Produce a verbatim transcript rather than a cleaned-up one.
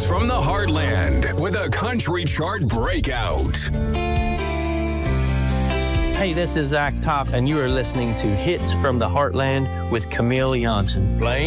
from the Heartland with a country chart breakout. Hey, this is Zach Top, and you are listening to Hits from the Heartland with Camille Janssen. Playing